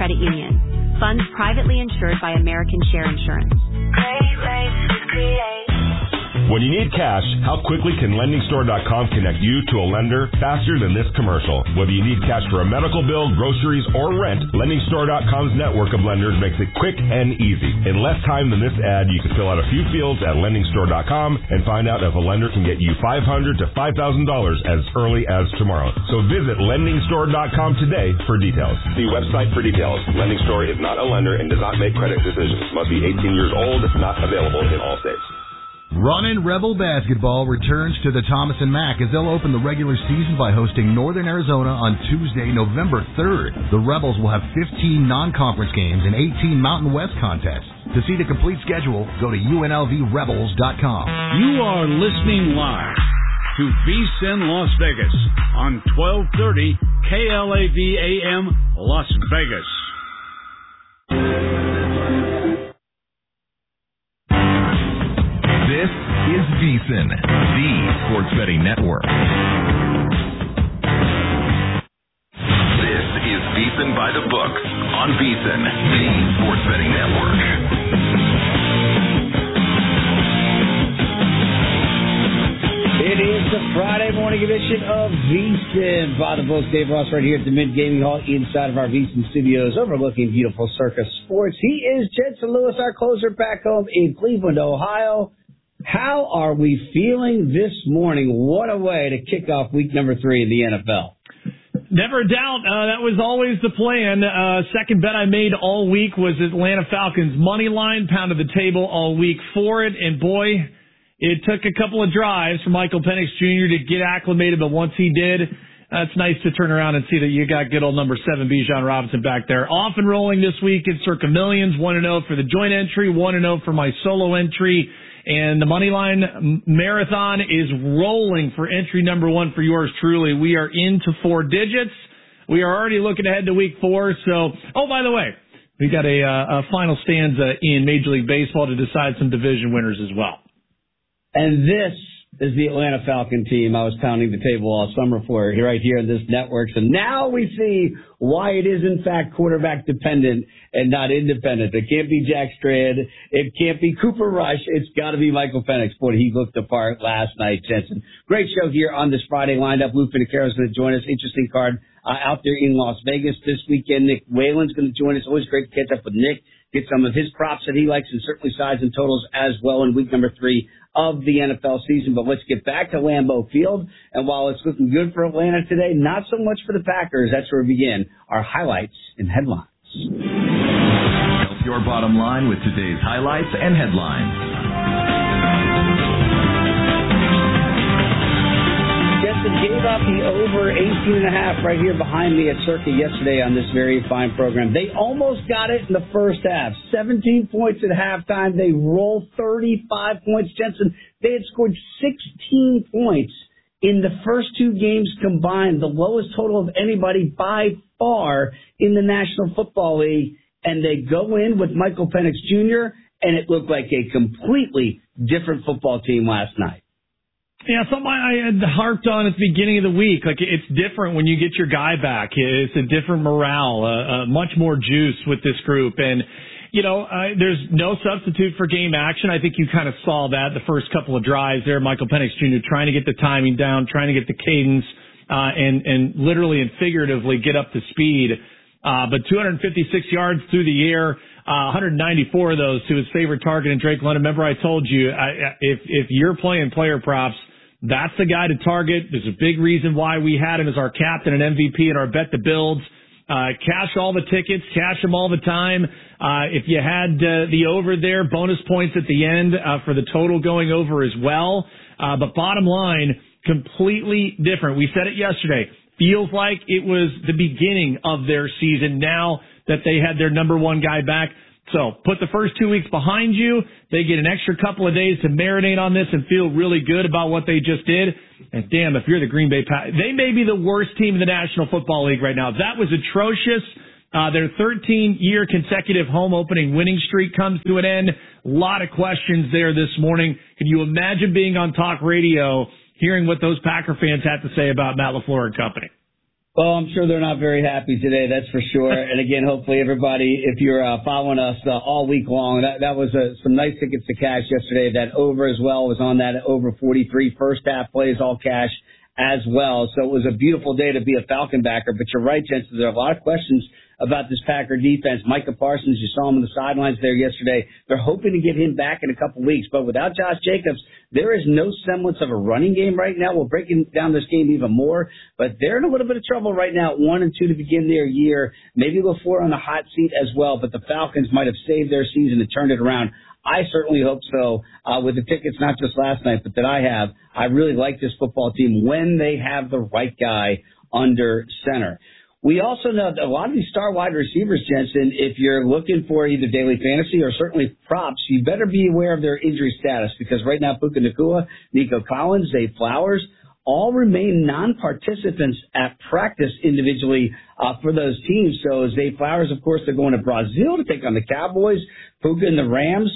Credit Union. Funds privately insured by American Share Insurance. Great rates with Create. When you need cash, how quickly can LendingStore.com connect you to a lender faster than this commercial? Whether you need cash for a medical bill, groceries, or rent, LendingStore.com's network of lenders makes it quick and easy. In less time than this ad, you can fill out a few fields at LendingStore.com and find out if a lender can get you $500 to $5,000 as early as tomorrow. So visit LendingStore.com today for details. See website for details. LendingStore is not a lender and does not make credit decisions. Must be 18 years old. Not available in all states. Runnin' Rebel Basketball returns to the Thomas & Mack as they'll open the regular season by hosting Northern Arizona on Tuesday, November 3rd. The Rebels will have 15 non-conference games and 18 Mountain West contests. To see the complete schedule, go to UNLVRebels.com. You are listening live to VSiN Las Vegas on 1230 KLAV AM Las Vegas. This is VSiN, the sports betting network. This is VSiN by the books on VSiN, the sports betting network. It is the Friday morning edition of VSiN by the books. Dave Ross right here at the Mid Gaming Hall inside of our VSiN studios overlooking beautiful Circus Sports. He is Jensen Lewis, our closer back home in Cleveland, Ohio. How are we feeling this morning? What a way to kick off week number 3 in the NFL. Never a doubt. That was always the plan. Second bet I made all week was Atlanta Falcons money line, pounded the table all week for it. And boy, it took a couple of drives for Michael Penix Jr. to get acclimated, but once he did, it's nice to turn around and see that you got good old number 7, Bijan Robinson back there. Off and rolling this week in Circa Millions, 1-0 for the joint entry, 1-0 for my solo entry. And the Moneyline Marathon is rolling for entry number 1 for yours truly. We are into 4 digits. We are already looking ahead to week 4. So, oh, by the way, we got a final stanza in Major League Baseball to decide some division winners as well. And this is the Atlanta Falcon team I was pounding the table all summer for right here on this network. So now we see why it is, in fact, quarterback dependent and not independent. It can't be Jack Strand. It can't be Cooper Rush. It's got to be Michael Penix. Boy, he looked the part last night, Jensen. Great show here on this Friday lineup. Lou Finicaro is going to join us. Interesting card out there in Las Vegas this weekend. Nick Whalen's going to join us. Always great to catch up with Nick, get some of his props that he likes, and certainly sides and totals as well in week number 3 of the NFL season. But let's get back to Lambeau Field. And while it's looking good for Atlanta today, not so much for the Packers. That's where we begin our highlights and headlines. Help your bottom line with today's highlights and headlines. Jensen gave out the over 18.5 right here behind me at Circa yesterday on this very fine program. They almost got it in the first half. 17 points at halftime. They rolled 35 points. Jensen, they had scored 16 points in the first 2 games combined, the lowest total of anybody by far in the National Football League. And they go in with Michael Penix Jr., and it looked like a completely different football team last night. Yeah, something I had harped on at the beginning of the week. Like, it's different when you get your guy back. It's a different morale, much more juice with this group. And, you know, there's no substitute for game action. I think you kind of saw that the first couple of drives there. Michael Penix Jr. trying to get the timing down, trying to get the cadence, and literally and figuratively get up to speed. But 256 yards through the air, 194 of those to his favorite target in Drake London. Remember, I told you, if you're playing player props, that's the guy to target. There's a big reason why we had him as our captain and MVP in our Bet the Builds. Cash all the tickets, cash them all the time. If you had the over there, bonus points at the end for the total going over as well. But bottom line, completely different. We said it yesterday. Feels like it was the beginning of their season now that they had their number 1 guy back. So put the first 2 weeks behind you. They get an extra couple of days to marinate on this and feel really good about what they just did. And damn, if you're the Green Bay Packers, they may be the worst team in the National Football League right now. That was atrocious. Their 13-year consecutive home opening winning streak comes to an end. A lot of questions there this morning. Can you imagine being on talk radio, hearing what those Packer fans had to say about Matt LaFleur and company? Well, I'm sure they're not very happy today, that's for sure. And again, hopefully everybody, if you're following us all week long, that was some nice tickets to cash yesterday. That over as well was on that over 43. First half plays all cash as well. So it was a beautiful day to be a Falcon backer. But you're right, Jensen, there are a lot of questions about this Packer defense. Micah Parsons, you saw him on the sidelines there yesterday. They're hoping to get him back in a couple weeks. But without Josh Jacobs, there is no semblance of a running game right now. We're breaking down this game even more. But they're in a little bit of trouble right now at 1-2 to begin their year. Maybe LaFleur on the hot seat as well. But the Falcons might have saved their season and turned it around. I certainly hope so with the tickets, not just last night, but that I have. I really like this football team when they have the right guy under center. We also know that a lot of these star wide receivers, Jensen, if you're looking for either daily fantasy or certainly props, you better be aware of their injury status because right now Puka Nacua, Nico Collins, Zay Flowers, all remain non-participants at practice individually for those teams. So Zay Flowers, of course, they're going to Brazil to take on the Cowboys. Puka and the Rams,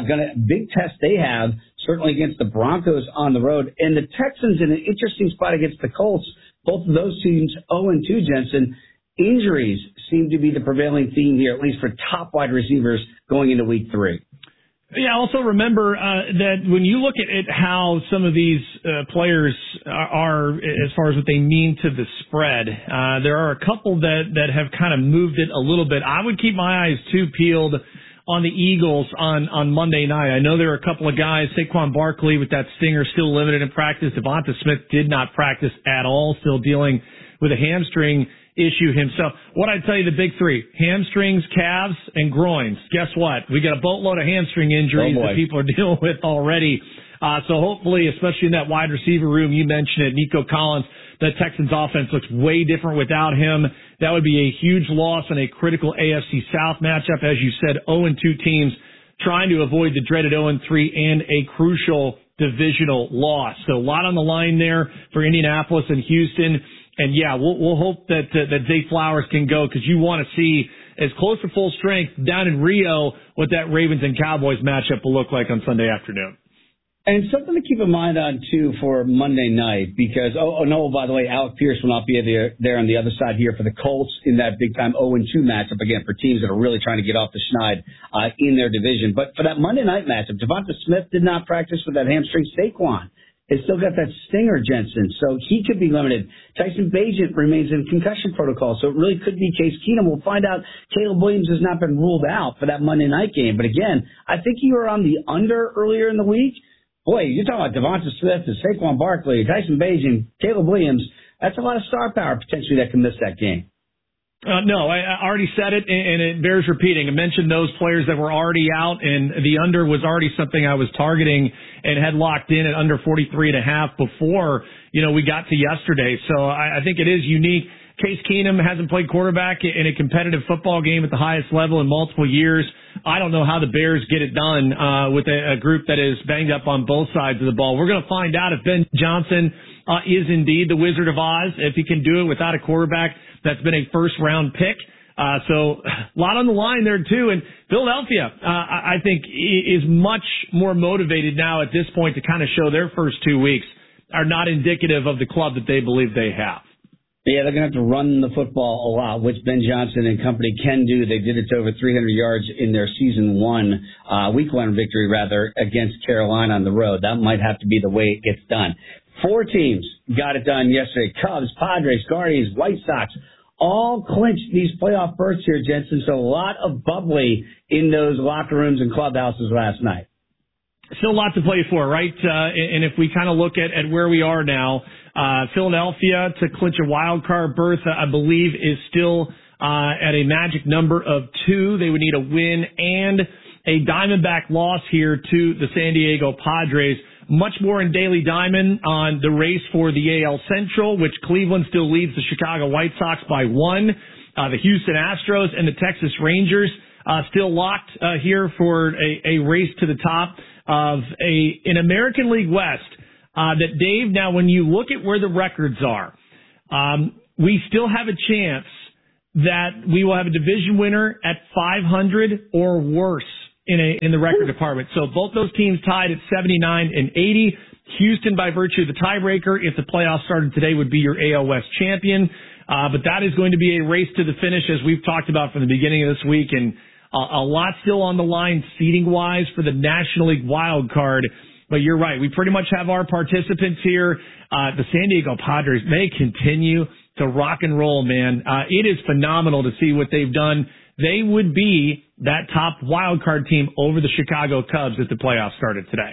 big test they have, certainly against the Broncos on the road. And the Texans in an interesting spot against the Colts. Both of those teams 0-2, Jensen. Injuries seem to be the prevailing theme here, at least for top wide receivers going into week 3. Yeah, also remember that when you look at how some of these players are as far as what they mean to the spread, there are a couple that have kind of moved it a little bit. I would keep my eyes too peeled on the Eagles on Monday night. I know there are a couple of guys, Saquon Barkley with that stinger still limited in practice. Devonta Smith did not practice at all, still dealing with a hamstring issue himself. What I'd tell you, the big three, hamstrings, calves, and groins. Guess what? We got a boatload of hamstring injuries that people are dealing with already. So hopefully, especially in that wide receiver room, you mentioned it, Nico Collins, the Texans offense looks way different without him. That would be a huge loss in a critical AFC South matchup. As you said, 0-2 teams trying to avoid the dreaded 0-3 and a crucial divisional loss. So a lot on the line there for Indianapolis and Houston. And yeah, we'll hope that Zay Flowers can go because you want to see as close to full strength down in Rio what that Ravens and Cowboys matchup will look like on Sunday afternoon. And something to keep in mind on, too, for Monday night, because, by the way, Alec Pierce will not be there on the other side here for the Colts in that big-time 0-2 matchup, again, for teams that are really trying to get off the schneid in their division. But for that Monday night matchup, Devonta Smith did not practice with that hamstring. Saquon has still got that stinger, Jensen, so he could be limited. Tyson Bagent remains in concussion protocol, so it really could be Case Keenum. We'll find out. Caleb Williams has not been ruled out for that Monday night game. But, again, I think you were on the under earlier in the week. Boy, you're talking about Devonta Smith and Saquon Barkley, Tyson Bagent, Caleb Williams. That's a lot of star power potentially that can miss that game. No, I already said it, and it bears repeating. I mentioned those players that were already out, and the under was already something I was targeting and had locked in at under 43.5 before, we got to yesterday. So I think it is unique. Case Keenum hasn't played quarterback in a competitive football game at the highest level in multiple years. I don't know how the Bears get it done with a group that is banged up on both sides of the ball. We're going to find out if Ben Johnson is indeed the Wizard of Oz, if he can do it without a quarterback that's been a first-round pick. So a lot on the line there, too. And Philadelphia, I think, is much more motivated now at this point to kind of show their first 2 weeks are not indicative of the club that they believe they have. Yeah, they're going to have to run the football a lot, which Ben Johnson and company can do. They did it to over 300 yards in their week one victory, against Carolina on the road. That might have to be the way it gets done. 4 teams got it done yesterday. Cubs, Padres, Guardians, White Sox, all clinched these playoff berths here, Jensen. So a lot of bubbly in those locker rooms and clubhouses last night. Still a lot to play for, right? And if we kind of look at where we are now, Philadelphia to clinch a wild card berth, I believe, is still at a magic number of 2. They would need a win and a Diamondback loss here to the San Diego Padres. Much more in Daily Diamond on the race for the AL Central, which Cleveland still leads the Chicago White Sox by 1. The Houston Astros and the Texas Rangers still locked here for a race to the top of an American League West. That Dave, now when you look at where the records are, we still have a chance that we will have a division winner at 500 or worse in the record department. So both those teams tied at 79 and 80. Houston, by virtue of the tiebreaker, if the playoffs started today, would be your AL West champion. But that is going to be a race to the finish, as we've talked about from the beginning of this week, and a lot still on the line seeding-wise for the National League wild card. But you're right. We pretty much have our participants here. The San Diego Padres may continue to rock and roll, man. It is phenomenal to see what they've done. They would be that top wild card team over the Chicago Cubs if the playoffs started today.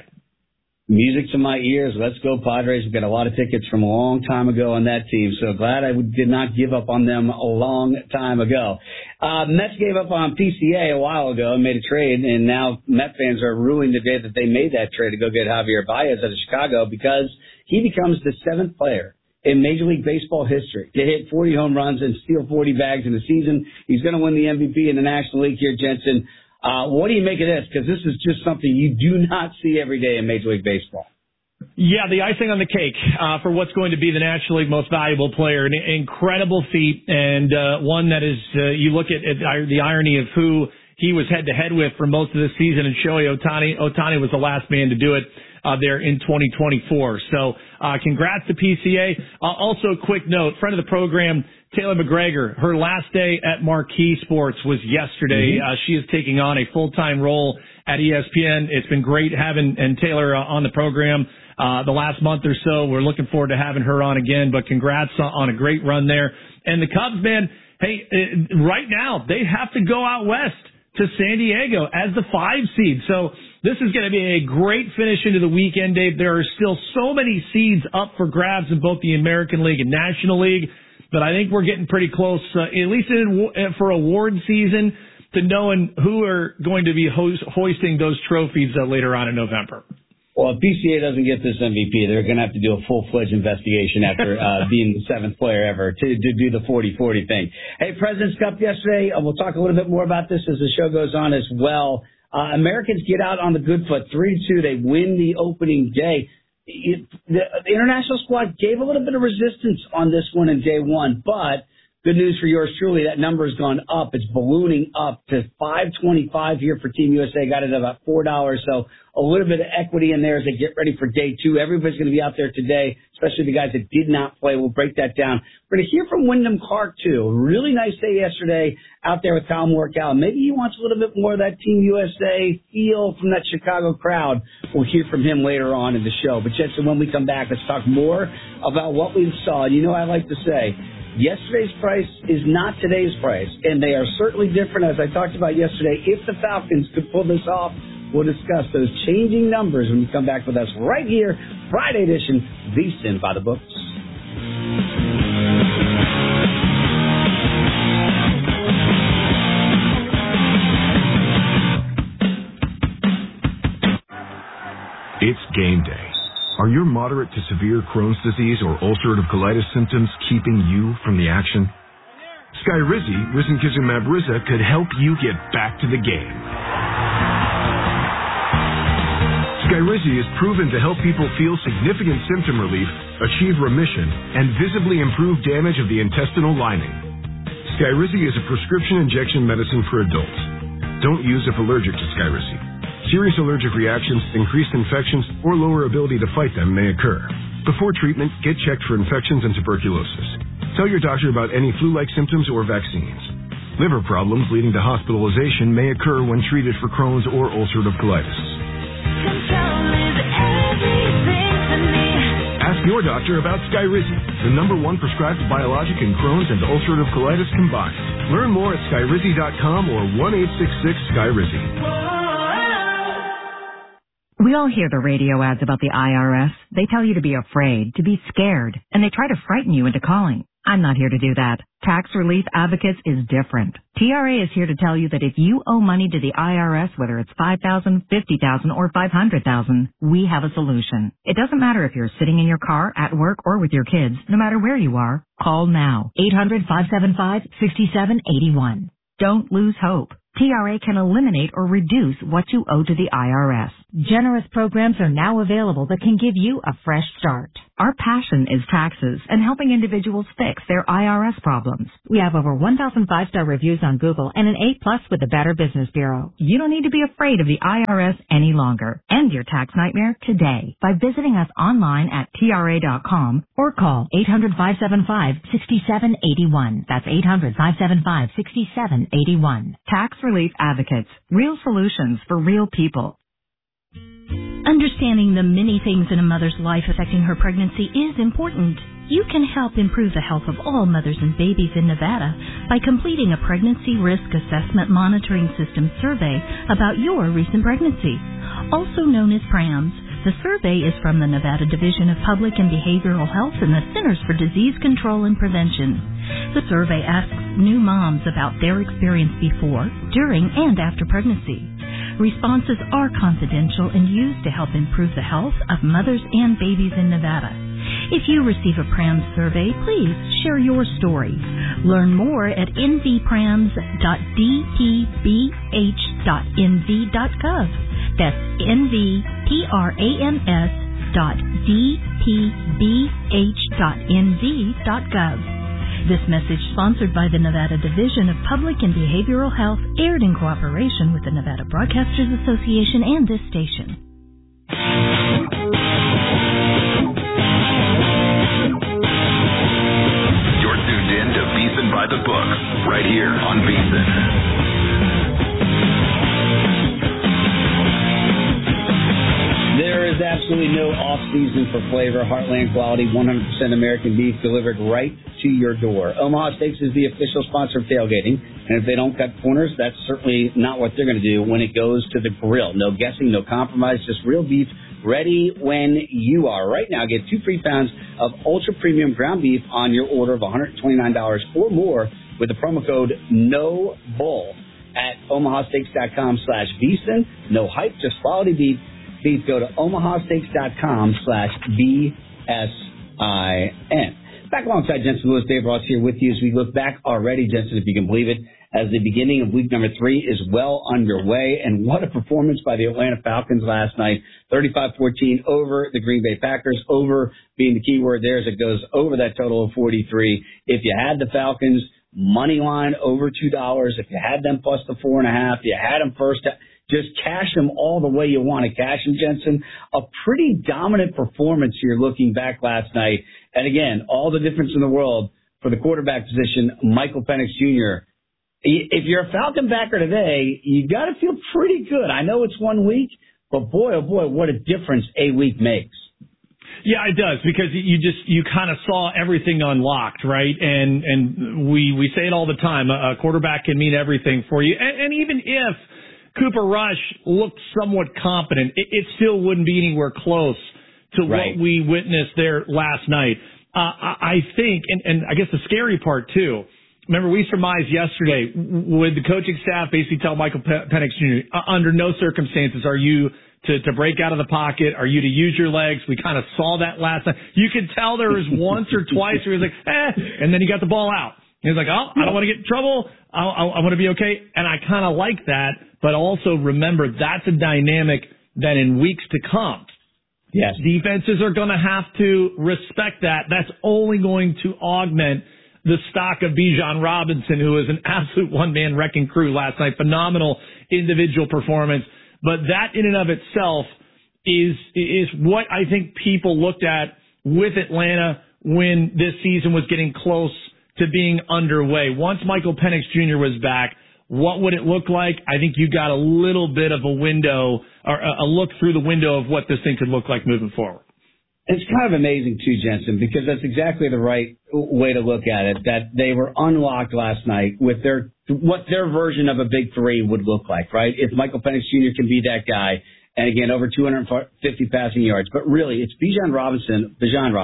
Music to my ears. Let's go Padres. We've got a lot of tickets from a long time ago on that team, so glad I did not give up on them a long time ago. Mets gave up on PCA a while ago and made a trade, and now Met fans are ruling the day that they made that trade to go get Javier Baez out of Chicago because he becomes the 7th player in Major League Baseball history to hit 40 home runs and steal 40 bags in a season. He's going to win the MVP in the National League here, Jensen. What do you make of this? Because this is just something you do not see every day in Major League Baseball. Yeah, the icing on the cake for what's going to be the National League most valuable player. An incredible feat, and one that is, you look at the irony of who he was head-to-head with for most of the season, and Shohei Ohtani. Ohtani was the last man to do it there in 2024. So congrats to PCA. Also, quick note, friend of the program, Taylor McGregor, her last day at Marquee Sports was yesterday. She is taking on a full-time role at ESPN. It's been great having Taylor on the program the last month or so. We're looking forward to having her on again, but congrats on a great run there. And the Cubs, man, hey, right now they have to go out west to San Diego as the 5 seed. So this is going to be a great finish into the weekend, Dave. There are still so many seeds up for grabs in both the American League and National League, but I think we're getting pretty close, at least for award season, to knowing who are going to be hoisting those trophies later on in November. Well, if PCA doesn't get this MVP, they're going to have to do a full-fledged investigation after being the 7th player ever to do the 40-40 thing. Hey, President's Cup yesterday. We'll talk a little bit more about this as the show goes on as well. Americans get out on the good foot, 3-2. They win the opening day. The international squad gave a little bit of resistance on this one in day one, but good news for yours truly, that number has gone up. It's ballooning up to $5.25 here for Team USA. Got it at about $4. So a little bit of equity in there as they get ready for day 2. Everybody's going to be out there today, especially the guys that did not play. We'll break that down. We're going to hear from Wyndham Clark, too. A really nice day yesterday out there with Kyle Morikawa. Maybe he wants a little bit more of that Team USA feel from that Chicago crowd. We'll hear from him later on in the show. But, Jensen, when we come back, let's talk more about what we saw. And you know I like to say, yesterday's price is not today's price, and they are certainly different, as I talked about yesterday. If the Falcons could pull this off, we'll discuss those changing numbers when you come back with us right here, Friday edition, VSiN by the Books. It's game day. Are your moderate to severe Crohn's disease or ulcerative colitis symptoms keeping you from the action? Skyrizi, risankizumab Riza, could help you get back to the game. Skyrizi is proven to help people feel significant symptom relief, achieve remission, and visibly improve damage of the intestinal lining. Skyrizi is a prescription injection medicine for adults. Don't use if allergic to Skyrizi. Serious allergic reactions, increased infections, or lower ability to fight them may occur. Before treatment, get checked for infections and tuberculosis. Tell your doctor about any flu-like symptoms or vaccines. Liver problems leading to hospitalization may occur when treated for Crohn's or ulcerative colitis. Ask your doctor about Skyrizi, the #1 prescribed biologic in Crohn's and ulcerative colitis combined. Learn more at Skyrizi.com or 1-866-SKYRIZI. We all hear the radio ads about the IRS. They tell you to be afraid, to be scared, and they try to frighten you into calling. I'm not here to do that. Tax Relief Advocates is different. TRA is here to tell you that if you owe money to the IRS, whether it's $5,000, $50,000, or $500,000, we have a solution. It doesn't matter if you're sitting in your car, at work, or with your kids. No matter where you are, call now. 800-575-6781. Don't lose hope. TRA can eliminate or reduce what you owe to the IRS. Generous programs are now available that can give you a fresh start. Our passion is taxes and helping individuals fix their IRS problems. We have over 1,000 5-star reviews on Google and an A+ with the Better Business Bureau. You don't need to be afraid of the IRS any longer. End your tax nightmare today by visiting us online at TRA.com or call 800-575-6781. That's 800-575-6781. Tax Relief Advocates. Real solutions for real people. Understanding the many things in a mother's life affecting her pregnancy is important. You can help improve the health of all mothers and babies in Nevada by completing a Pregnancy Risk Assessment Monitoring System survey about your recent pregnancy, also known as PRAMS. The survey is from the Nevada Division of Public and Behavioral Health and the Centers for Disease Control and Prevention. The survey asks new moms about their experience before, during, and after pregnancy. Responses are confidential and used to help improve the health of mothers and babies in Nevada. If you receive a PRAMS survey, please share your story. Learn more at nvprams.dpbh.nv.gov. That's nvprams.dpbh.nv.gov. This message, sponsored by the Nevada Division of Public and Behavioral Health, aired in cooperation with the Nevada Broadcasters Association and this station. You're tuned in to VSiN by the Book, right here on VSiN. There is absolutely no off-season for flavor. Heartland quality, 100% American beef delivered right to your door. Omaha Steaks is the official sponsor of tailgating, and if they don't cut corners, that's certainly not what they're going to do when it goes to the grill. No guessing, no compromise, just real beef ready when you are. Right now, get 2 free pounds of ultra-premium ground beef on your order of $129 or more with the promo code NOBULL at omahasteaks.com/VSiN. No hype, just quality beef. Please go to omahasteaks.com/BSIN. Back alongside Jensen Lewis, Dave Ross here with you as we look back already, Jensen, if you can believe it, as the beginning of week number 3 is well underway. And what a performance by the Atlanta Falcons last night. 35-14 over the Green Bay Packers, over being the key word there as it goes over that total of 43. If you had the Falcons, money line over $2. If you had them plus the 4.5, you had them first. Just cash them all the way you want to cash them, Jensen. A pretty dominant performance here looking back last night. And again, all the difference in the world for the quarterback position, Michael Penix Jr. If you're a Falcon backer today, you got to feel pretty good. I know it's 1 week, but boy, oh boy, what a difference a week makes. Yeah, it does, because you kind of saw everything unlocked, right? And we say it all the time, a quarterback can mean everything for you. And even if Cooper Rush looked somewhat competent, it still wouldn't be anywhere close to what we witnessed there last night. I think, and I guess the scary part too, remember we surmised yesterday, would the coaching staff basically tell Michael Penix Jr., under no circumstances are you to break out of the pocket, are you to use your legs? We kind of saw that last night. You could tell there was once or twice where he was like, and then he got the ball out. He was like, oh, I don't want to get in trouble. I want to be okay. And I kind of like that, but also remember that's a dynamic that in weeks to come, yes, defenses are going to have to respect that. That's only going to augment the stock of Bijan Robinson, who was an absolute one-man wrecking crew last night. Phenomenal individual performance. But that in and of itself is what I think people looked at with Atlanta when this season was getting close to being underway. Once Michael Penix Jr. was back, what would it look like? I think you got a little bit of a window, or a look through the window of what this thing could look like moving forward. It's kind of amazing too, Jensen, because that's exactly the right way to look at it, that they were unlocked last night with what their version of a big three would look like, right? If Michael Penix Jr. can be that guy, and again, over 250 passing yards, but really it's Bijan Robinson,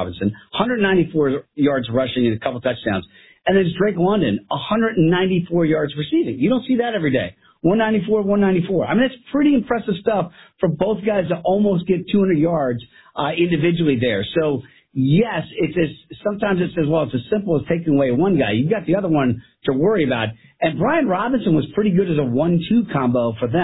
194 yards rushing and a couple touchdowns. And then it's Drake London, 194 yards receiving. You don't see that every day. 194, 194. I mean, it's pretty impressive stuff for both guys to almost get 200 yards individually there. So, yes, sometimes it's as well, it's as simple as taking away one guy. You've got the other one to worry about. And Brian Robinson was pretty good as a 1-2 combo for them.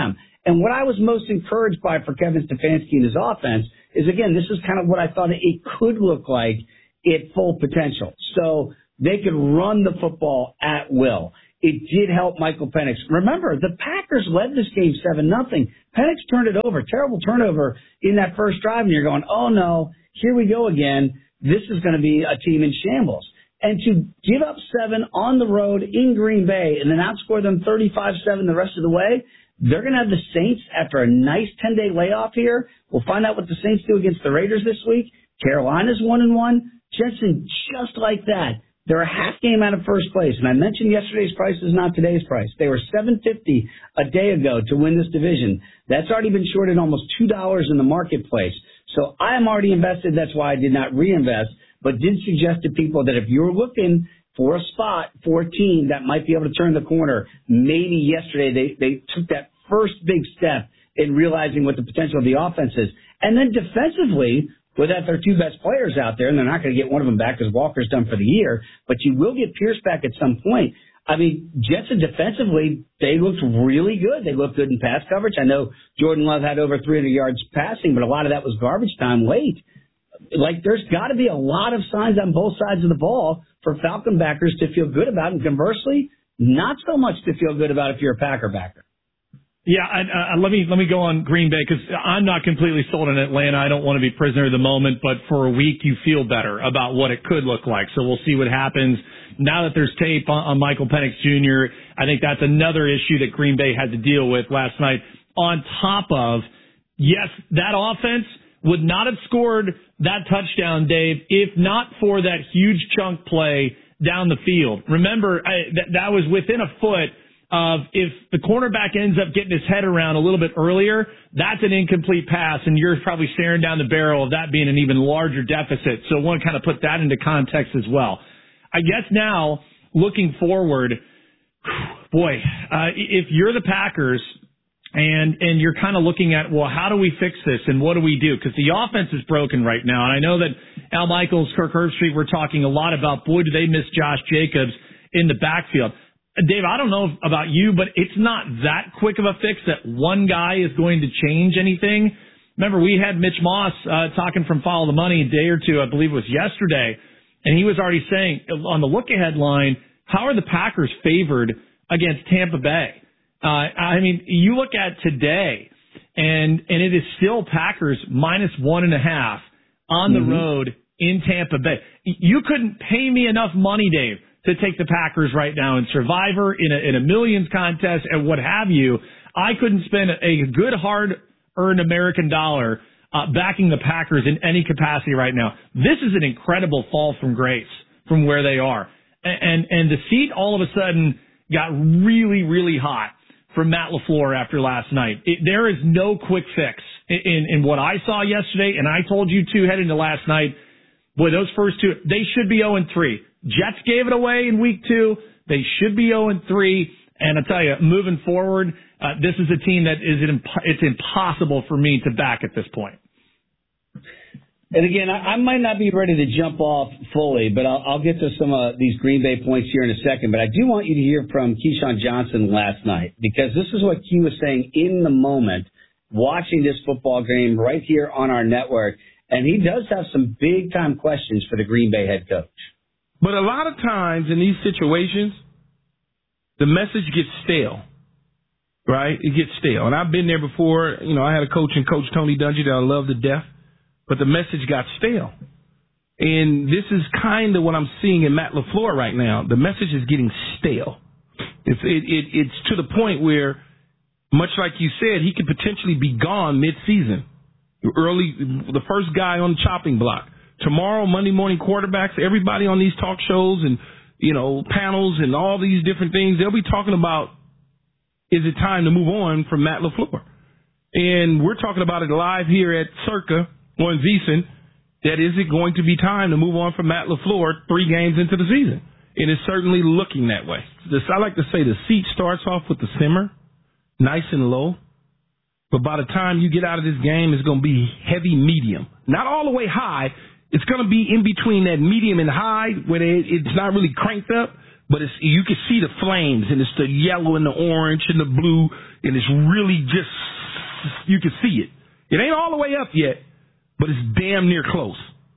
And what I was most encouraged by for Kevin Stefanski and his offense is, again, this is kind of what I thought it could look like at full potential. So they could run the football at will. It did help Michael Penix. Remember, the Packers led this game 7-0. Penix turned it over, terrible turnover in that first drive, and you're going, oh, no, here we go again. This is going to be a team in shambles. And to give up 7 on the road in Green Bay and then outscore them 35-7 the rest of the way, they're going to have the Saints after a nice 10-day layoff here. We'll find out what the Saints do against the Raiders this week. Carolina's 1-1. Jensen, just like that, they're a half game out of first place. And I mentioned yesterday's price is not today's price. They were $7.50 a day ago to win this division. That's already been shorted almost $2 in the marketplace. So I am already invested. That's why I did not reinvest, but did suggest to people that if you're looking for a spot for a team that might be able to turn the corner, maybe yesterday they took that first big step in realizing what the potential of the offense is. And then defensively, without their 2 best players out there, and they're not going to get one of them back because Walker's done for the year, but you will get Pierce back at some point. I mean, Jetson defensively, they looked really good. They looked good in pass coverage. I know Jordan Love had over 300 yards passing, but a lot of that was garbage time late. Like, there's got to be a lot of signs on both sides of the ball for Falcon backers to feel good about, and conversely, not so much to feel good about if you're a Packer backer. Yeah, let me go on Green Bay because I'm not completely sold on Atlanta. I don't want to be prisoner of the moment, but for a week you feel better about what it could look like. So we'll see what happens. Now that there's tape on Michael Penix Jr., I think that's another issue that Green Bay had to deal with last night. On top of, yes, that offense would not have scored that touchdown, Dave, if not for that huge chunk play down the field. Remember, that was within a foot of if the cornerback ends up getting his head around a little bit earlier, that's an incomplete pass, and you're probably staring down the barrel of that being an even larger deficit. So I want to kind of put that into context as well. I guess now, looking forward, boy, if you're the Packers and you're kind of looking at, well, how do we fix this and what do we do? Because the offense is broken right now. And I know that Al Michaels, Kirk Herbstreit were talking a lot about, boy, do they miss Josh Jacobs in the backfield. Dave, I don't know about you, but it's not that quick of a fix that one guy is going to change anything. Remember, we had Mitch Moss talking from Follow the Money a day or two, I believe it was yesterday, and he was already saying on the look-ahead line, how are the Packers favored against Tampa Bay? I mean, you look at today, and it is still Packers minus 1.5 on the road in Tampa Bay. You couldn't pay me enough money, Dave, to take the Packers right now in Survivor, in a millions contest, and what have you. I couldn't spend a good, hard-earned American dollar backing the Packers in any capacity right now. This is an incredible fall from grace from where they are. And the seat all of a sudden got really, really hot from Matt LaFleur after last night. There is no quick fix in what I saw yesterday, and I told you too heading to last night, boy, those first two, they should be 0-3. Jets gave it away in week 2. They should be 0-3. And I tell you, moving forward, this is a team that it's impossible for me to back at this point. And again, I might not be ready to jump off fully, but I'll get to some of these Green Bay points here in a second. But I do want you to hear from Keyshawn Johnson last night, because this is what Key was saying in the moment, watching this football game right here on our network. And he does have some big-time questions for the Green Bay head coach. But a lot of times in these situations, the message gets stale, right? It gets stale. And I've been there before. You know, I had a coach in Coach Tony Dungy that I love to death, but the message got stale. And this is kind of what I'm seeing in Matt LaFleur right now. The message is getting stale. It's to the point where, much like you said, he could potentially be gone mid-season. The first guy on the chopping block. Tomorrow, Monday morning quarterbacks, everybody on these talk shows and, you know, panels and all these different things, they'll be talking about, is it time to move on from Matt LaFleur? And we're talking about it live here at Circa on VSiN, that is it going to be time to move on from Matt LaFleur 3 games into the season? And it's certainly looking that way. I like to say the seat starts off with the simmer, nice and low. But by the time you get out of this game, it's going to be heavy medium. Not all the way high. It's going to be in between that medium and high where it's not really cranked up, but you can see the flames, and it's the yellow and the orange and the blue, and it's really just you can see it. It ain't all the way up yet, but it's damn near close.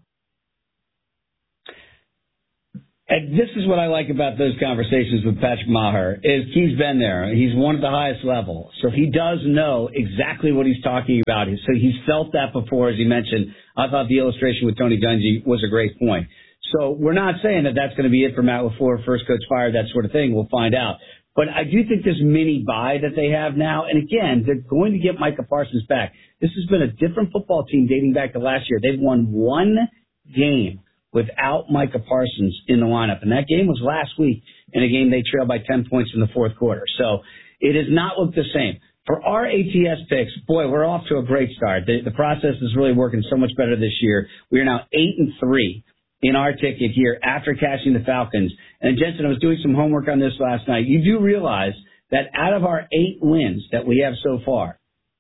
And this is what I like about those conversations with Patrick Maher is he's been there. He's won at the highest level. So he does know exactly what he's talking about. So he's felt that before, as he mentioned. I thought the illustration with Tony Dungy was a great point. So we're not saying that that's going to be it for Matt LaFleur, first coach fired, that sort of thing. We'll find out. But I do think this mini bye that they have now, and again, they're going to get Micah Parsons back. This has been a different football team dating back to last year. They've won one game without Micah Parsons in the lineup. And that game was last week in a game they trailed by 10 points in the fourth quarter. So it has not looked the same. For our ATS picks, boy, we're off to a great start. The process is really working so much better this year. We are now 8-3 in our ticket here after catching the Falcons. And Jensen, I was doing some homework on this last night. You do realize that out of our 8 wins that we have so far,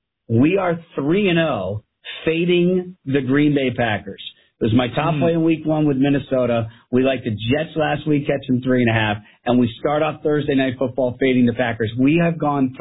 we are 3-0 fading the Green Bay Packers. It was my top play in week 1 with Minnesota. We liked the Jets last week, catching 3.5, and we start off Thursday Night Football fading the Packers. We have gone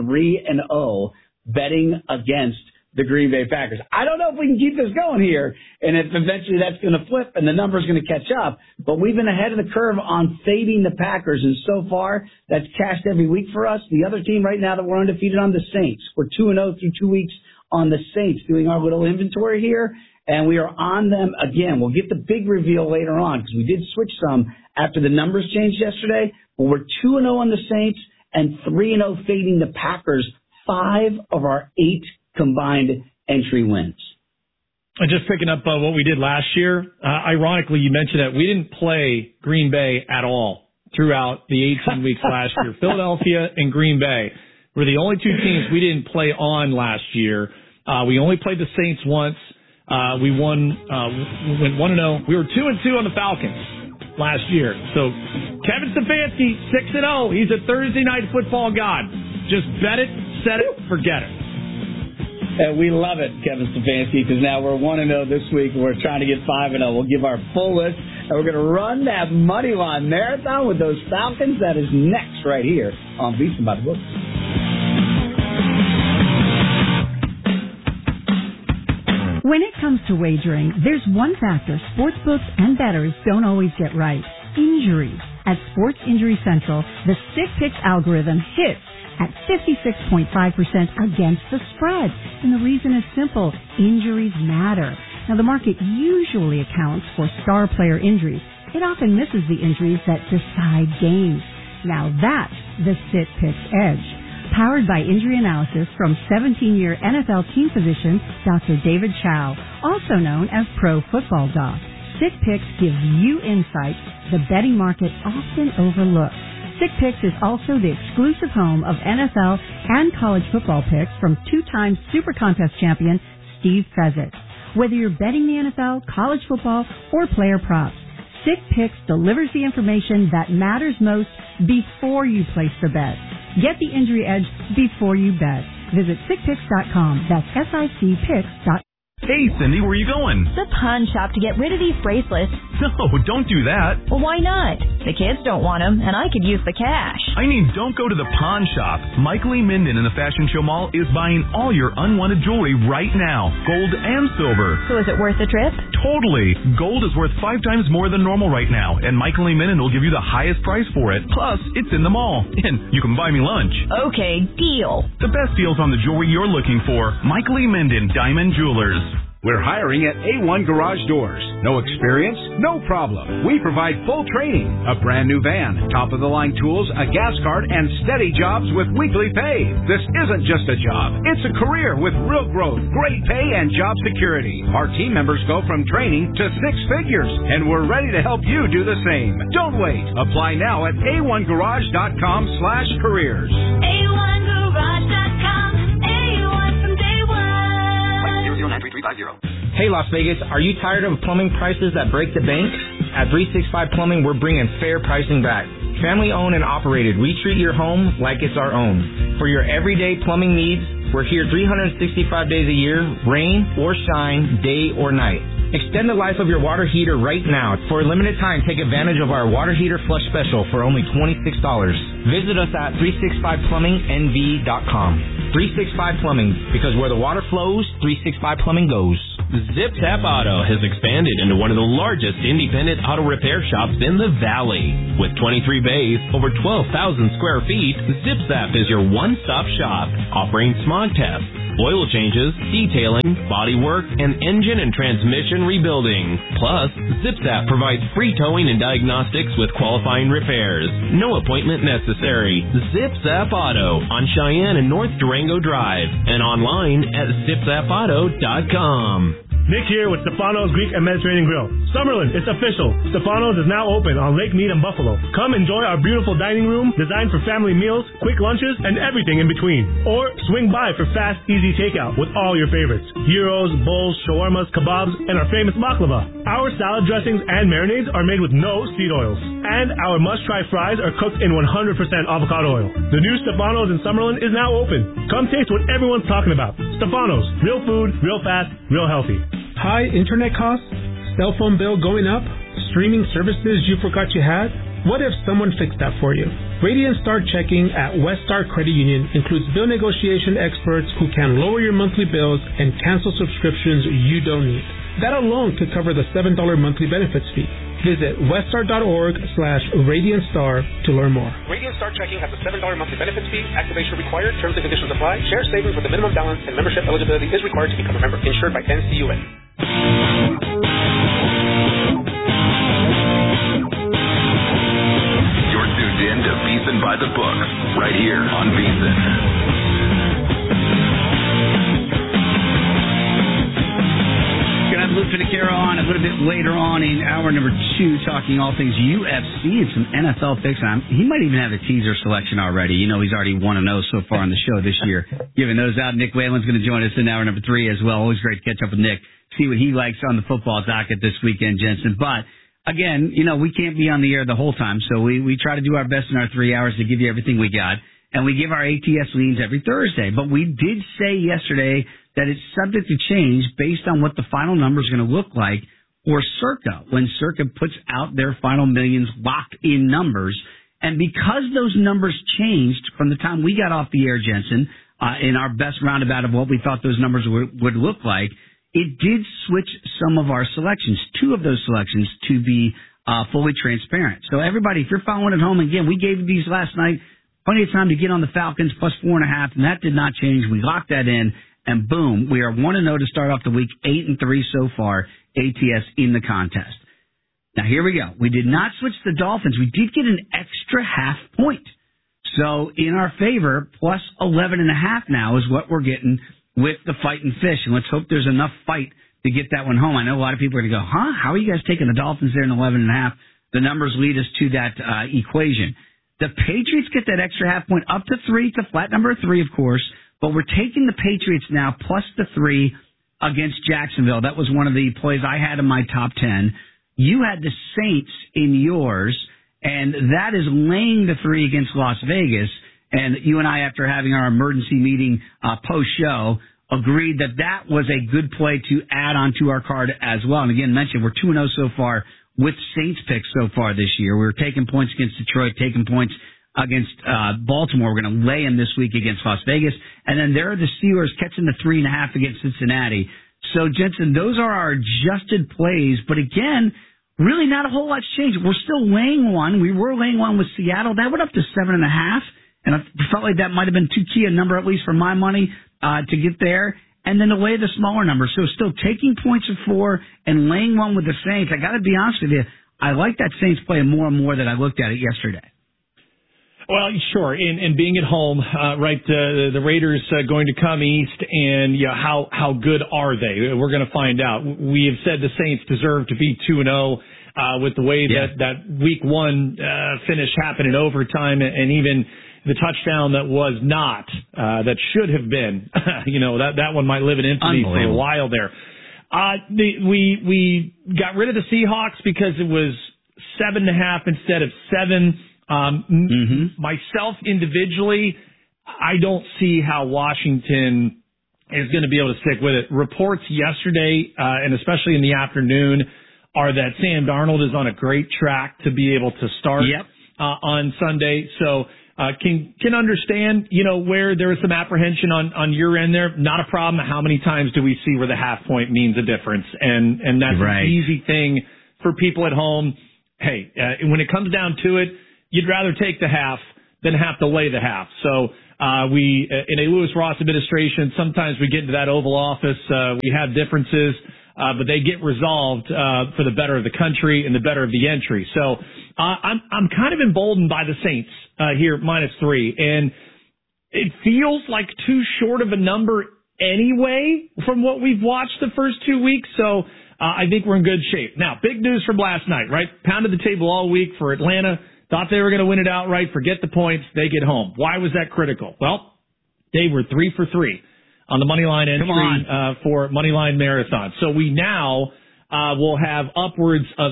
3-0 betting against the Green Bay Packers. I don't know if we can keep this going here, and if eventually that's going to flip and the number's going to catch up, but we've been ahead of the curve on fading the Packers, and so far that's cashed every week for us. The other team right now that we're undefeated on, the Saints. We're 2-0 through 2 weeks on the Saints, doing our little inventory here. And we are on them again. We'll get the big reveal later on because we did switch some after the numbers changed yesterday. But we're 2-0 on the Saints and 3-0 fading the Packers. 5 of our 8 combined entry wins. And just picking up what we did last year, ironically, you mentioned that we didn't play Green Bay at all throughout the 18 weeks last year. Philadelphia and Green Bay were the only 2 teams we didn't play on last year. We only played the Saints once. We won, we went 1-0. We were 2-2 on the Falcons last year. So Kevin Stefanski, 6-0. He's a Thursday Night Football god. Just bet it, set it, forget it. And we love it, Kevin Stefanski, because now we're 1-0 this week, and we're trying to get 5-0. We'll give our full list, and we're going to run that money line marathon with those Falcons. That is next right here on VSiN by the Books. When it comes to wagering, there's one factor sportsbooks and bettors don't always get right: injuries. At Sports Injury Central, the Stick Picks algorithm hits at 56.5% against the spread. And the reason is simple: injuries matter. Now, the market usually accounts for star player injuries. It often misses the injuries that decide games. Now that's the Stick Picks edge. Powered by injury analysis from 17-year NFL team physician Dr. David Chow, also known as Pro Football Doc. Stick Picks gives you insights the betting market often overlooks. Stick Picks is also the exclusive home of NFL and college football picks from 2-time Super Contest champion Steve Fezzik. Whether you're betting the NFL, college football, or player props, Stick Picks delivers the information that matters most before you place the bet. Get the injury edge before you bet. Visit SickPicks.com. That's SICPicks.com. Hey, Cindy, where are you going? The pawn shop to get rid of these bracelets. No, don't do that. Well, why not? The kids don't want them, and I could use the cash. I mean, don't go to the pawn shop. Michael E. Minden in the Fashion Show Mall is buying all your unwanted jewelry right now, gold and silver. So is it worth the trip? Totally. Gold is worth 5 times more than normal right now, and Michael E. Minden will give you the highest price for it. Plus, it's in the mall, and you can buy me lunch. Okay, deal. The best deals on the jewelry you're looking for. Michael E. Minden, Diamond Jewelers. We're hiring at A1 Garage Doors. No experience? No problem. We provide full training, a brand new van, top-of-the-line tools, a gas card, and steady jobs with weekly pay. This isn't just a job. It's a career with real growth, great pay, and job security. Our team members go from training to 6 figures, and we're ready to help you do the same. Don't wait. Apply now at a1garage.com/careers. A1garage.com. A1 from day one. 0093350. Hey, Las Vegas, are you tired of plumbing prices that break the bank? At 365 Plumbing, we're bringing fair pricing back. Family owned and operated, we treat your home like it's our own. For your everyday plumbing needs, we're here 365 days a year, rain or shine, day or night. Extend the life of your water heater right now. For a limited time, take advantage of our water heater flush special for only $26. Visit us at 365plumbingnv.com. 365 Plumbing, because where the water flows, 365 Plumbing goes. Zip Zap Auto has expanded into one of the largest independent auto repair shops in the Valley. With 23 bays, over 12,000 square feet, Zip Zap is your one-stop shop, offering smog tests, oil changes, detailing, body work, and engine and transmission rebuilding. Plus, Zip Zap provides free towing and diagnostics with qualifying repairs. No appointment necessary. Zip Zap Auto on Cheyenne and North Durango Drive and online at zipzapauto.com. Nick here with Stefano's Greek and Mediterranean Grill. Summerlin, it's official. Stefano's is now open on Lake Mead and Buffalo. Come enjoy our beautiful dining room designed for family meals, quick lunches, and everything in between. Or swing by for fast, easy takeout with all your favorites. Gyros, bowls, shawarmas, kebabs, and our famous baklava. Our salad dressings and marinades are made with no seed oils. And our must-try fries are cooked in 100% avocado oil. The new Stefano's in Summerlin is now open. Come taste what everyone's talking about. Stefano's. Real food, real fast, real healthy. High internet costs, cell phone bill going up, streaming services you forgot you had? What if someone fixed that for you? Radiant Star Checking at West Star Credit Union includes bill negotiation experts who can lower your monthly bills and cancel subscriptions you don't need. That alone could cover the $7 monthly benefits fee. Visit weststar.org/RadiantStar to learn more. Radiant Star Checking has a $7 monthly benefits fee. Activation required. Terms and conditions apply. Share savings with a minimum balance and membership eligibility is required to become a member. Insured by NCUA. You're tuned in to VEASAN by the Books, right here on VEASAN. Luke Finicaro on a little bit later on in hour number 2, talking all things UFC and some NFL picks. He might even have a teaser selection already. You know, he's already 1-0 so far on the show this year. Giving those out. Nick Whalen's going to join us in hour number 3 as well. Always great to catch up with Nick, see what he likes on the football docket this weekend, Jensen. But again, you know, we can't be on the air the whole time, so we try to do our best in our 3 hours to give you everything we got. And we give our ATS leans every Thursday. But we did say yesterday that it's subject to change based on what the final number is going to look like for Circa when Circa puts out their final millions locked-in numbers. And because those numbers changed from the time we got off the air, Jensen, in our best roundabout of what we thought those numbers would look like, it did switch some of our selections, 2 of those selections, to be fully transparent. So everybody, if you're following at home, again, we gave you these last night, plenty of time to get on the Falcons plus 4.5, and that did not change. We locked that in. And boom, we are 1-0 to start off the week, 8-3 so far, ATS in the contest. Now here we go. We did not switch the Dolphins. We did get an extra half point. So in our favor, plus 11.5 now is what we're getting with the Fighting Fish. And let's hope there's enough fight to get that one home. I know a lot of people are going to go, how are you guys taking the Dolphins there in 11.5? The numbers lead us to that equation. The Patriots get that extra half point up to 3. It's a flat number of 3, of course. But we're taking the Patriots now plus the 3 against Jacksonville. That was one of the plays I had in my top 10. You had the Saints in yours, and that is laying the 3 against Las Vegas. And you and I, after having our emergency meeting post-show, agreed that that was a good play to add onto our card as well. And again, mentioned we're 2-0 so far with Saints picks so far this year. We're taking points against Detroit, taking points against Baltimore. We're going to lay them this week against Las Vegas. And then there are the Steelers catching the 3.5 against Cincinnati. So, Jensen, those are our adjusted plays. But again, really not a whole lot's changed. We're still laying one. We were laying one with Seattle. That went up to 7.5. And I felt like that might have been too key a number, at least for my money, to get there. And then to lay the smaller number. So still taking points of 4 and laying one with the Saints. I got to be honest with you, I like that Saints play more and more that I looked at it yesterday. Well, sure. And being at home, right, the Raiders going to come east, and how good are they? We're going to find out. We have said the Saints deserve to be 2-0 with the way that week 1 finish happened in overtime, and even the touchdown that was not, that should have been. That one might live in infamy for a while there. We got rid of the Seahawks because it was 7.5 instead of 7. Myself individually, I don't see how Washington is going to be able to stick with it. Reports yesterday, and especially in the afternoon, are that Sam Darnold is on a great track to be able to start on Sunday. So can understand, where there was some apprehension on your end there. Not a problem. How many times do we see where the half point means a difference? And that's right. An easy thing for people at home. Hey, when it comes down to it, you'd rather take the half than have to lay the half. So, we, in a Lewis Ross administration, sometimes we get into that Oval Office, we have differences, but they get resolved, for the better of the country and the better of the entry. So, I'm kind of emboldened by the Saints, here, -3. And it feels like too short of a number anyway from what we've watched the first 2 weeks. So, I think we're in good shape. Now, big news from last night, right? Pounded the table all week for Atlanta. Thought they were going to win it outright. Forget the points. They get home. Why was that critical? Well, they were 3 for 3 on the Moneyline entry for Moneyline Marathon. So we now will have upwards of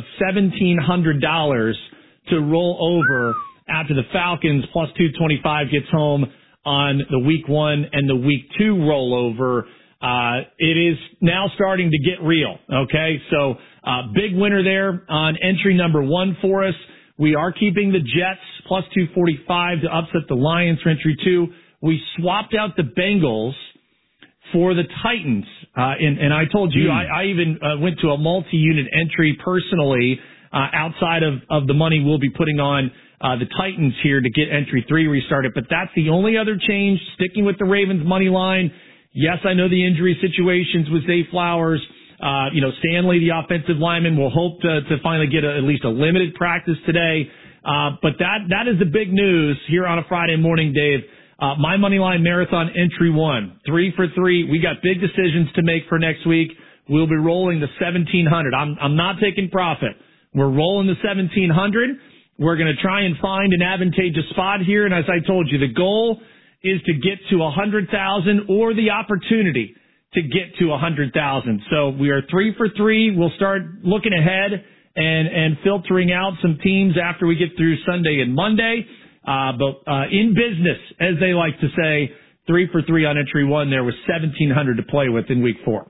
$1,700 to roll over after the Falcons plus 225 gets home on the week 1 and the week 2 rollover. It is now starting to get real. Okay. So, big winner there on entry number 1 for us. We are keeping the Jets plus 245 to upset the Lions for entry 2. We swapped out the Bengals for the Titans. And I told you, I even went to a multi-unit entry personally, outside of the money we'll be putting on, the Titans here to get entry 3 restarted. But that's the only other change, sticking with the Ravens money line. Yes, I know the injury situations with Zay Flowers. Stanley, the offensive lineman, will hope to finally get at least a limited practice today. But that is the big news here on a Friday morning, Dave. My Moneyline Marathon entry 1, 3 for 3. We got big decisions to make for next week. We'll be rolling the 1,700. I'm not taking profit. We're rolling the 1,700. We're going to try and find an advantageous spot here. And as I told you, the goal is to get to 100,000 or the opportunity to get to 100,000. So we are 3 for 3. We'll start looking ahead and filtering out some teams after we get through Sunday and Monday. But in business, as they like to say, 3 for 3 on entry 1. There was 1,700 to play with in week 4.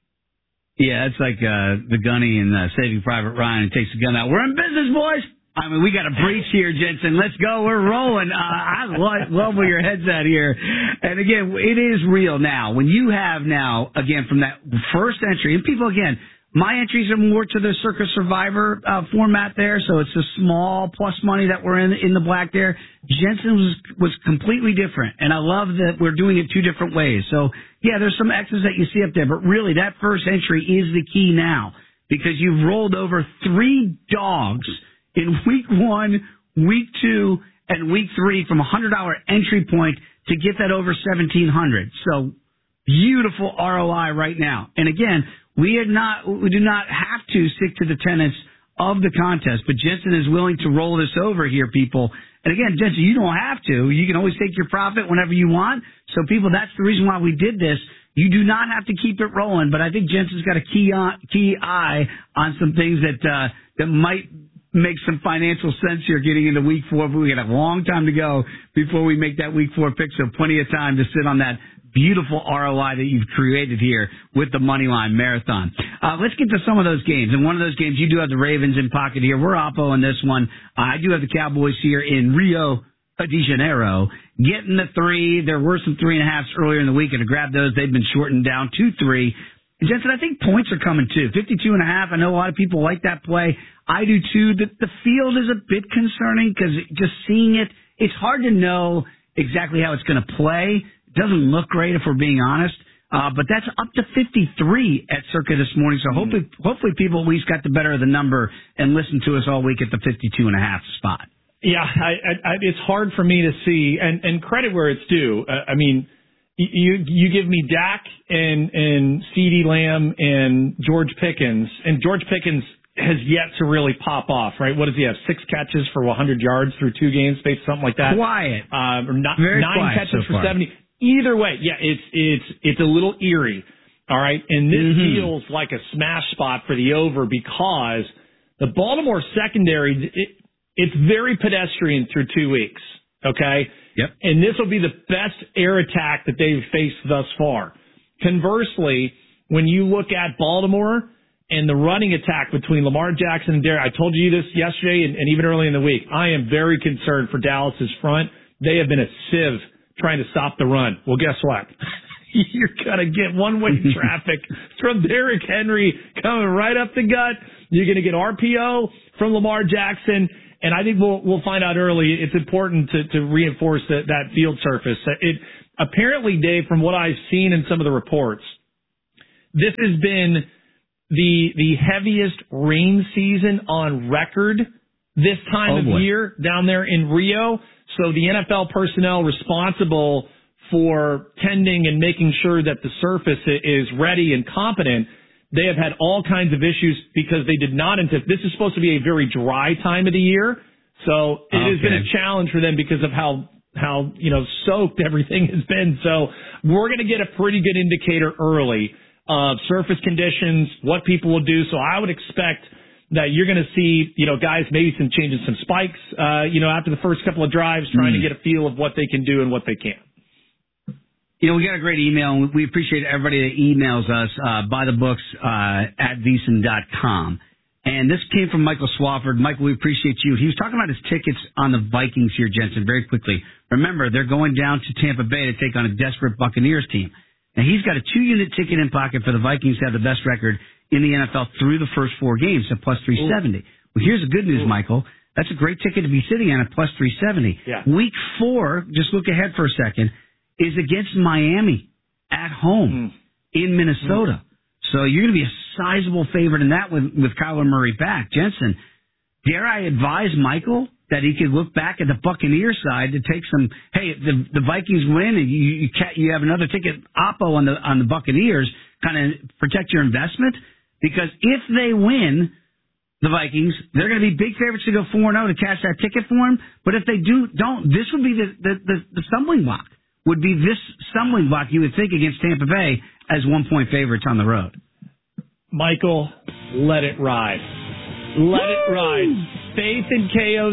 Yeah, it's like the gunny in Saving Private Ryan. Takes the gun out. We're in business, boys. I mean, we got a breach here, Jensen. Let's go. We're rolling. I love where your head's at here. And again, it is real now. When you have now, again, from that first entry, and people, again, my entries are more to the Circa Survivor format there, so it's the small plus money that we're in the black there. Jensen was completely different, and I love that we're doing it 2 different ways. So, yeah, there's some X's that you see up there, but really that first entry is the key now because you've rolled over 3 dogs in week 1, week 2, and week 3 from a $100 entry point to get that over 1,700. So beautiful ROI right now. And again, we do not have to stick to the tenets of the contest, but Jensen is willing to roll this over here, people. And again, Jensen, you don't have to. You can always take your profit whenever you want. So people, that's the reason why we did this. You do not have to keep it rolling, but I think Jensen's got a key eye on some things that might make some financial sense here getting into week 4, but we got a long time to go before we make that week 4 pick, so plenty of time to sit on that beautiful ROI that you've created here with the Moneyline Marathon. Let's get to some of those games. And one of those games, you do have the Ravens in pocket here. We're oppo in this one. I do have the Cowboys here in Rio de Janeiro getting the 3. There were some 3.5s earlier in the week, and to grab those, they've been shortened down to 3. Jensen, I think points are coming too. 52.5. I know a lot of people like that play. I do too. The field is a bit concerning because just seeing it, it's hard to know exactly how it's going to play. It doesn't look great if we're being honest. But that's up to 53 at Circa this morning. So hopefully people at least got the better of the number and listened to us all week at the 52.5 spot. Yeah, it's hard for me to see, and credit where it's due. I mean, you give me Dak and CeeDee Lamb and George Pickens, and George Pickens has yet to really pop off, right? What does he have? 6 catches for 100 yards through 2 games, something like that. Quiet. Or not, Very 9 quiet catches so for 70. Either way, yeah, it's a little eerie. All right. And this feels like a smash spot for the over because the Baltimore secondary, it's very pedestrian through 2 weeks. Okay. Yep. And this will be the best air attack that they've faced thus far. Conversely, when you look at Baltimore and the running attack between Lamar Jackson and Derrick, I told you this yesterday and even early in the week. I am very concerned for Dallas's front they have been a sieve trying to stop the run. Well, guess what? You're going to get one-way traffic from Derrick Henry coming right up the gut. You're going to get RPO from Lamar Jackson. And I think we'll find out early. It's important to reinforce that field surface. It apparently, Dave, from what I've seen in some of the reports, this has been the heaviest rain season on record this time of year down there in Rio. So the NFL personnel responsible for tending and making sure that the surface is ready and competent, they have had all kinds of issues because they did not anticipate. This is supposed to be a very dry time of the year, so it has been a challenge for them because of how soaked everything has been. So we're going to get a pretty good indicator early of surface conditions, what people will do. So I would expect that you're going to see, guys maybe changing some spikes, after the first couple of drives, trying to get a feel of what they can do and what they can't. We got a great email, and we appreciate everybody that emails us, at VSiN.com. And this came from Michael Swafford. Michael, we appreciate you. He was talking about his tickets on the Vikings here, Jensen, very quickly. Remember, they're going down to Tampa Bay to take on a desperate Buccaneers team. Now, he's got a 2-unit ticket in pocket for the Vikings to have the best record in the NFL through the first 4 games at plus 370. Well, here's the good news, Michael. That's a great ticket to be sitting on at plus 370. Yeah. Week 4, just look ahead for a second, is against Miami at home in Minnesota. So you're going to be a sizable favorite in that with Kyler Murray back. Jensen, dare I advise Michael that he could look back at the Buccaneers side to take some, hey, the Vikings win and you have another ticket, Oppo on the Buccaneers, kind of protect your investment? Because if they win, the Vikings, they're going to be big favorites to go 4-0 to cash that ticket for them. But if they don't, this would be the stumbling block. Would be this stumbling block, you would think, against Tampa Bay as 1-point favorites on the road. Michael, let it ride. Let it ride. Faith in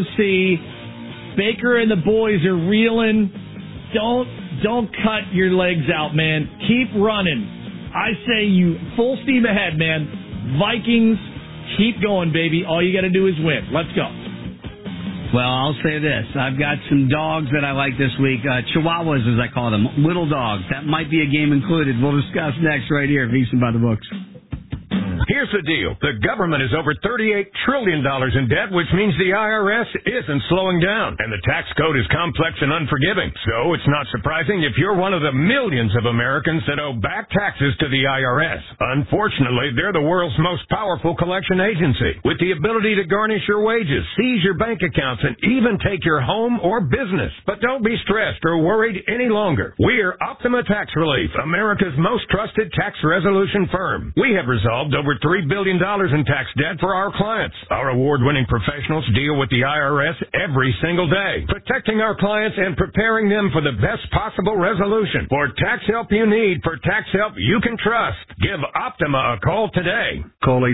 KOC. Baker and the boys are reeling. Don't cut your legs out, man. Keep running. I say you full steam ahead, man. Vikings, keep going, baby. All you got to do is win. Let's go. Well, I'll say this. I've got some dogs that I like this week. Chihuahuas, as I call them. Little dogs. That might be a game included. We'll discuss next right here at VSiN by the Books. Here's the deal. The government is over $38 trillion in debt, which means the IRS isn't slowing down. And the tax code is complex and unforgiving. So it's not surprising if you're one of the millions of Americans that owe back taxes to the IRS. Unfortunately, they're the world's most powerful collection agency, with the ability to garnish your wages, seize your bank accounts, and even take your home or business. But don't be stressed or worried any longer. We're Optima Tax Relief, America's most trusted tax resolution firm. We have resolved over $3 billion in tax debt for our clients. Our award-winning professionals deal with the IRS every single day, protecting our clients and preparing them for the best possible resolution. For tax help you need, for tax help you can trust, give Optima a call today. Call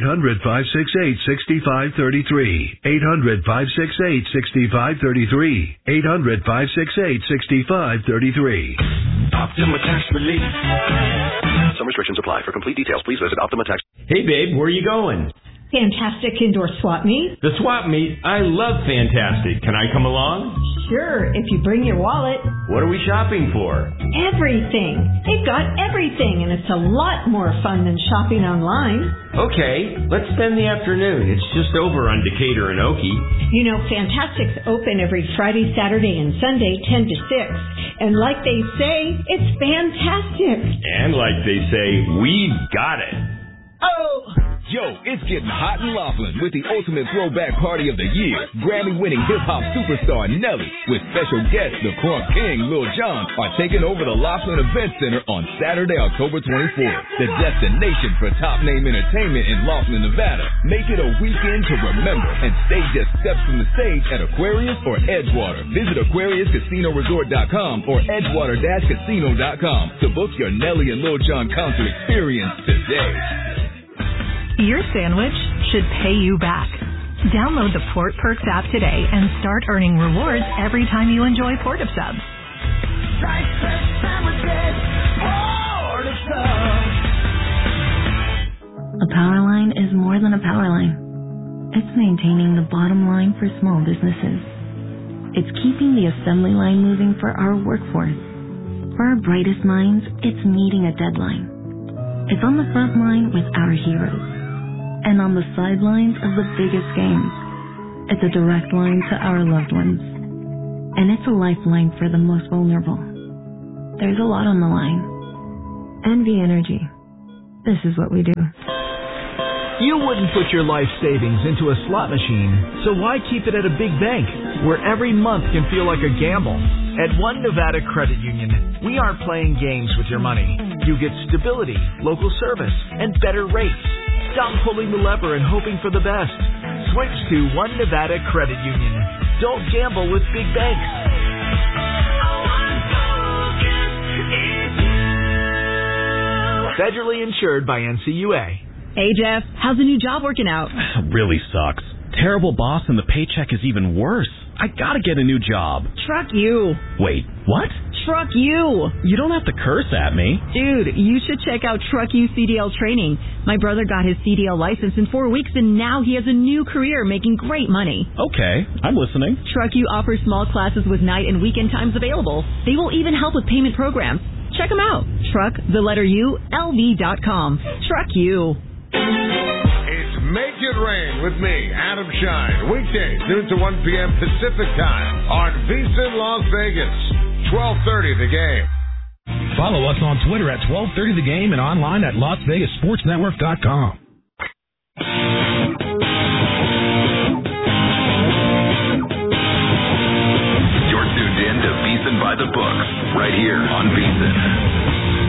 800-568-6533. 800-568-6533. 800-568-6533. Optima Tax Relief. Some restrictions apply. For complete details, please visit Optima Tax. Hey, babe, where are you going? Fantastic indoor swap meet. The swap meet? I love Fantastic. Can I come along? Sure, if you bring your wallet. What are we shopping for? Everything. They've got everything, and it's a lot more fun than shopping online. Okay, let's spend the afternoon. It's just over on Decatur and Okie. You know, Fantastic's open every Friday, Saturday, and Sunday, 10 to 6. And like they say, it's fantastic. And like they say, we've got it. Oh! Yo, it's getting hot in Laughlin with the ultimate throwback party of the year. Grammy-winning hip-hop superstar Nelly with special guests the Crunk King, Lil Jon, are taking over the Laughlin Event Center on Saturday, October 24th. The destination for top-name entertainment in Laughlin, Nevada. Make it a weekend to remember and stay just steps from the stage at Aquarius or Edgewater. Visit AquariusCasinoResort.com or Edgewater-Casino.com to book your Nelly and Lil Jon concert experience today. Your sandwich should pay you back. Download the Port Perks app today and start earning rewards every time you enjoy Port of Subs. A power line is more than a power line. It's maintaining the bottom line for small businesses. It's keeping the assembly line moving for our workforce. For our brightest minds, it's meeting a deadline. It's on the front line with our heroes. And on the sidelines of the biggest games. It's a direct line to our loved ones. And it's a lifeline for the most vulnerable. There's a lot on the line. NV Energy. This is what we do. You wouldn't put your life savings into a slot machine, so why keep it at a big bank where every month can feel like a gamble? At One Nevada Credit Union, we aren't playing games with your money. You get stability, local service, and better rates. Stop pulling the lever and hoping for the best. Switch to One Nevada Credit Union. Don't gamble with big banks. Federally insured by NCUA. Hey, Jeff, how's the new job working out? Really sucks. Terrible boss and the paycheck is even worse. I gotta get a new job. Truck you. Wait, what? Truck you. You don't have to curse at me. Dude, you should check out Truck You CDL training. My brother got his CDL license in 4 weeks and now he has a new career making great money. Okay, I'm listening. Truck You offers small classes with night and weekend times available. They will even help with payment programs. Check them out. TruckTheLV.com. Truck You. It's Make It Rain with me, Adam Shine. Weekdays, noon to 1 p.m. Pacific Time on VSiN Las Vegas. 12:30 The Game. Follow us on Twitter at 1230 The Game and online at LasVegasSportsNetwork.com. You're tuned in to VSiN by the Books, right here on VSiN.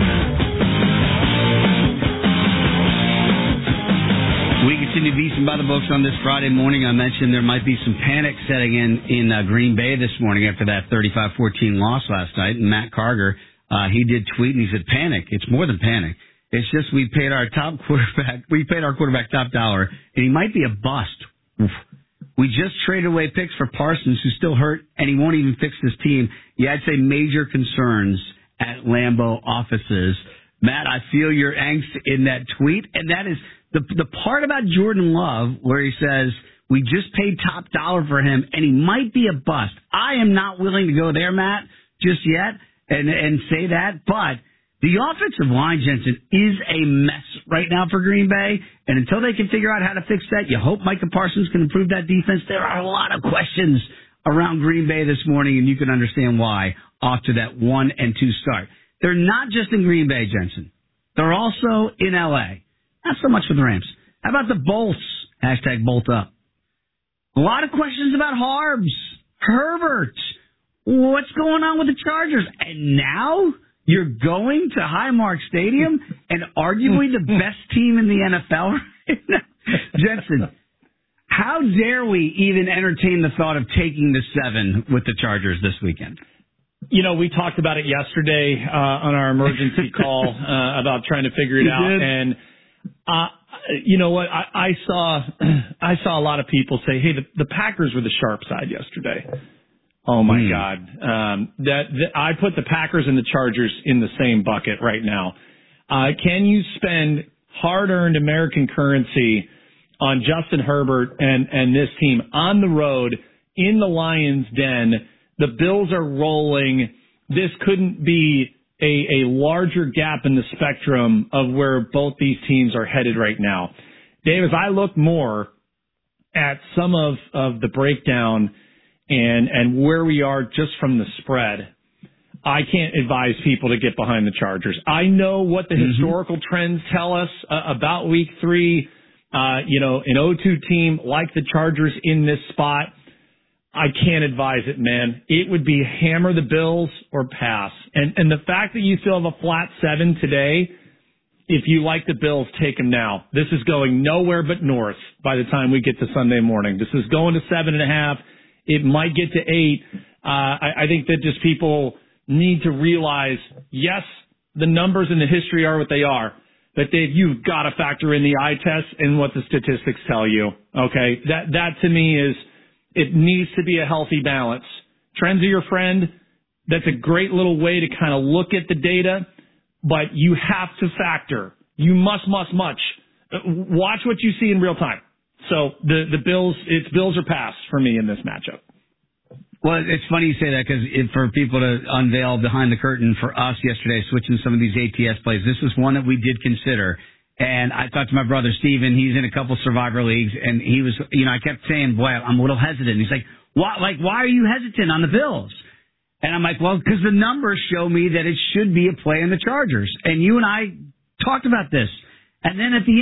We continue VSiN by the Books on this Friday morning. I mentioned there might be some panic setting in Green Bay this morning after that 35-14 loss last night. And Matt Carger, he did tweet and he said, "Panic. It's more than panic. It's just we paid our quarterback top dollar, and he might be a bust. Oof. We just traded away picks for Parsons, who's still hurt, and he won't even fix this team." Yeah, I'd say major concerns at Lambeau offices. Matt, I feel your angst in that tweet, and that is the part about Jordan Love where he says, we just paid top dollar for him, and he might be a bust. I am not willing to go there, Matt, just yet, and say that, but the offensive line, Jensen, is a mess right now for Green Bay, and until they can figure out how to fix that, you hope Micah Parsons can improve that defense. There are a lot of questions around Green Bay this morning, and you can understand why off to that 1-2 start. They're not just in Green Bay, Jensen. They're also in L.A., not so much for the Rams. How about the Bolts? Hashtag Bolt Up. A lot of questions about Harbs, Herbert. What's going on with the Chargers? And now you're going to Highmark Stadium and arguably the best team in the NFL right now? Jensen, how dare we even entertain the thought of taking the 7 with the Chargers this weekend? You know, we talked about it yesterday on our emergency call about trying to figure it out. And you know what? I saw a lot of people say, "Hey, the Packers were the sharp side yesterday." Oh my God! I put the Packers and the Chargers in the same bucket right now. Can you spend hard-earned American currency on Justin Herbert and this team on the road in the Lions' den? The Bills are rolling. This couldn't be a larger gap in the spectrum of where both these teams are headed right now. Dave, as I look more at some of the breakdown and where we are just from the spread, I can't advise people to get behind the Chargers. I know what the historical trends tell us about week 3. An 0-2 team like the Chargers in this spot, I can't advise it, man. It would be hammer the Bills or pass. And the fact that you still have a flat 7 today, if you like the Bills, take them now. This is going nowhere but north by the time we get to Sunday morning. This is going to 7.5. It might get to 8. I think that just people need to realize, yes, the numbers and the history are what they are, but Dave, you've got to factor in the eye test and what the statistics tell you. Okay, that to me is, it needs to be a healthy balance. Trends are your friend. That's a great little way to kind of look at the data, but you have to factor. You must watch what you see in real time. So the Bills, it's Bills or pass for me in this matchup. Well, it's funny you say that because for people to unveil behind the curtain for us yesterday, switching some of these ATS plays, this was one that we did consider. And I talked to my brother, Steven. He's in a couple Survivor leagues, and he was, I kept saying, boy, I'm a little hesitant. He's like, why are you hesitant on the Bills? And I'm like, well, because the numbers show me that it should be a play in the Chargers. And you and I talked about this. And then at the